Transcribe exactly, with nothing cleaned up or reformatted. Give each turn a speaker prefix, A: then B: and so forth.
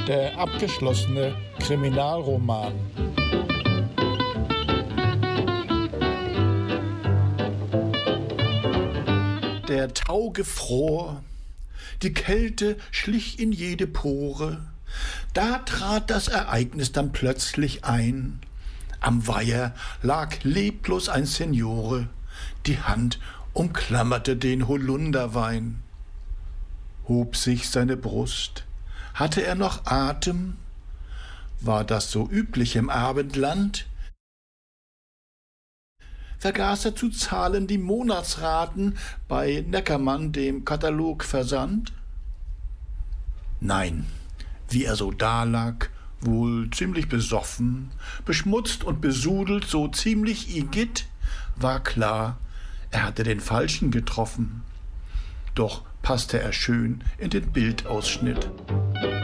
A: der abgeschlossene Kriminalroman.
B: Der Tau gefror, die Kälte schlich in jede Pore, da trat das Ereignis dann plötzlich ein. Am Weiher lag leblos ein Seniore, die Hand umklammerte den Holunderwein. Hob sich seine Brust, hatte er noch Atem? War das so üblich im Abendland? Vergaß er zu zahlen die Monatsraten bei Neckermann, dem Katalogversand? Nein, wie er so dalag, wohl ziemlich besoffen, beschmutzt und besudelt, so ziemlich igitt, war klar, er hatte den Falschen getroffen. Doch passte er schön in den Bildausschnitt.